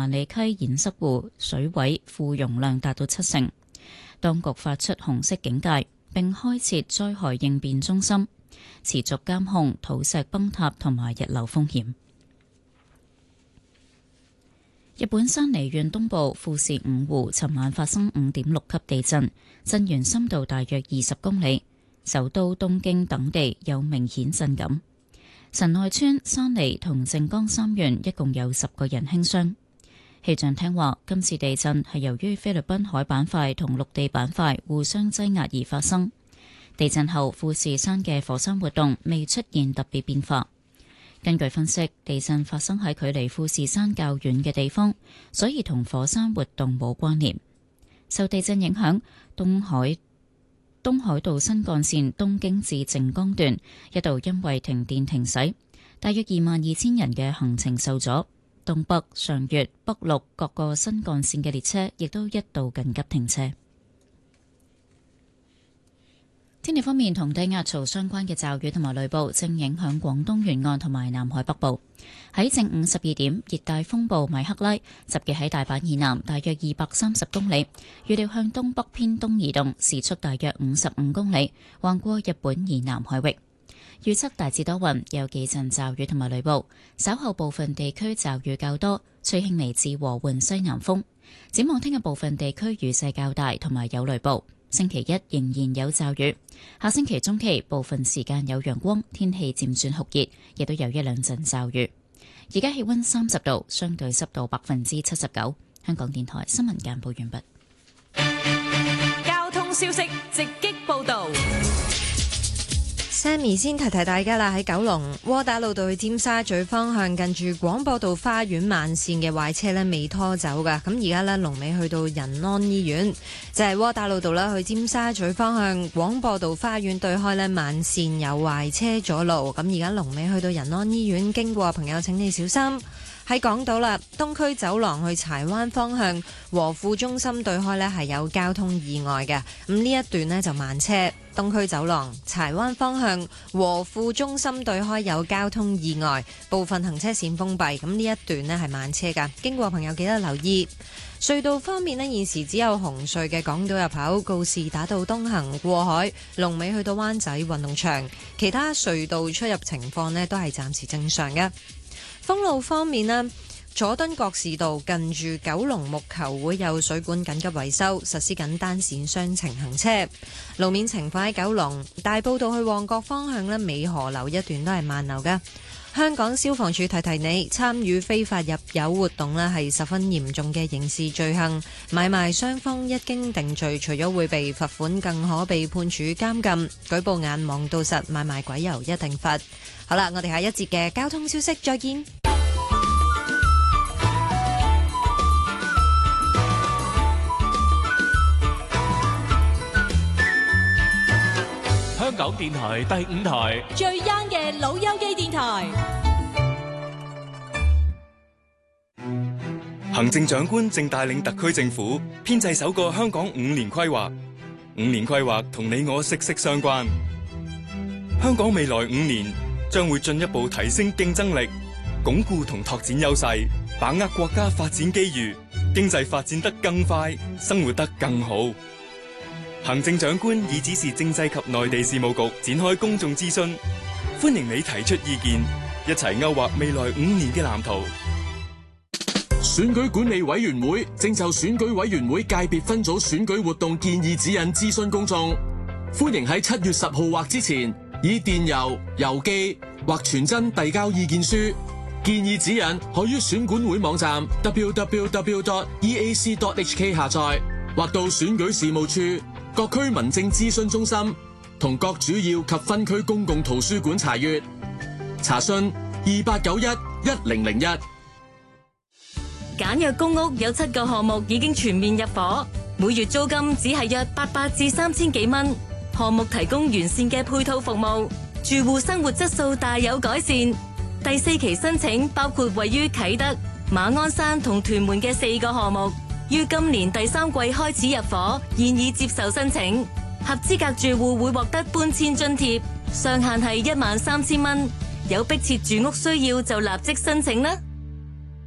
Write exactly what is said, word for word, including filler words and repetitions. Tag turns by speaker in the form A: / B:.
A: 萬里溪堰塞湖水位副容量達到七成，當局發出紅色警戒，並開設災害應變中心，持續監控土石崩塌同埋溢流風險。日本山梨縣東部富士五湖尋晚發生五點六級地震，震源深度大約二十公里，首都東京等地有明顯震感。神奈川、山梨同靜岡三縣一共有十個人輕傷。氣象廳話，今次地震係由於菲律賓海板塊同陸地板塊互相擠壓而發生。地震後，富士山嘅火山活動未出現特別變化。根據分析，地震發生喺距離富士山較遠嘅地方，所以同火山活動冇關聯。受地震影響，東海東海道新幹線東京至靜岡段一度因為停電停駛，大約二萬二千人嘅行程受阻。東北、上越、北陸各個新幹線嘅列車亦都一度緊急停車。天氣方面，同低壓槽相關嘅驟雨同埋雷暴正影響廣東沿岸同埋南海北部。喺正午十二點，熱帶風暴米克拉集結喺大阪以南大約二百三十公里，預料向東北偏東移動，時速大約五十五公里，橫過日本以南海域。預測大致多雲，有幾陣驟雨同埋雷暴，稍後部分地區驟雨較多，吹輕微至和緩西南風。展望聽日部分地區雨勢較大，同埋有雷暴。星期一仍然有驟雨，下星期中期部分時間有陽光，天氣漸轉酷熱，亦都有一兩陣驟雨。而家氣溫三十度，相對濕度百分之七十九。香港電台新聞簡報完畢。
B: 交通消息直擊報道。
C: Sammy 先提提大家啦，喺九龍窩打老道去尖沙咀方向，近住廣播道花園慢線嘅壞車呢未拖走噶，咁而家呢，龍尾去到仁安醫院，就係窩打老道啦，去尖沙咀方向廣播道花園對開呢慢線有壞車阻路，咁而家龍尾去到仁安醫院，經過朋友請你小心。喺港島啦，東區走廊去柴灣方向和富中心對開呢係有交通意外嘅，咁呢一段呢就慢車。東區走廊柴灣方向和富中心對開有交通意外，部分行車線封閉，咁呢一段呢係慢車㗎，經過朋友記得留意。隧道方面呢，現時只有紅隧嘅港島入口告士打道東行過海，龍尾去到灣仔運動場，其他隧道出入情況呢都係暫時正常嘅。封路方面呢，佐敦覺士道近住九龍木球會有水管緊急維修，實施緊單線雙程行車。路面情況喺九龍大埔道去旺角方向呢，美河樓一段都係慢流嘅。香港消防處提提你，參與非法入油活動呢係十分嚴重嘅刑事罪行，買賣雙方一經定罪，除咗會被罰款，更可被判處監禁。舉報眼望到實，買賣鬼油一定罰。好啦，我哋下一節嘅交通消息再見。
D: 香港電台第五台
B: 最 young 嘅老友記電台。
E: 行政長官正帶領特區政府編製首個香港五年規劃，五年規劃同你我息息相關。香港未來五年將會進一步提升競爭力，鞏固同拓展優勢，把握國家發展機遇，經濟發展得更快，生活得更好。行政長官已指示政制及內地事務局展開公眾諮詢，歡迎你提出意見，一齊勾畫未來五年嘅藍圖。
F: 選舉管理委員會正就選舉委員會界別分組選舉活動建議指引諮詢公眾，歡迎喺七月十號或之前以電郵、郵寄或傳真遞交意見書。建議指引可於選管會網站 double-u double-u double-u dot e a c dot h k 下載，或到選舉事務處、各區民政諮詢中心同各主要及分區公共圖書館查閱。查詢二八九一一零零一。
G: 簡約公屋有七個項目已經全面入伙，每月租金只係約八百至三千幾蚊。項目提供完善嘅配套服務，住戶生活質素大有改善。第四期申請包括位於啟德、馬鞍山同屯門嘅四個項目，於今年第三季開始入伙，現已接受申請。合資格住戶會獲得搬遷津貼，上限係一萬三千蚊。有迫切住屋需要就立即申請啦。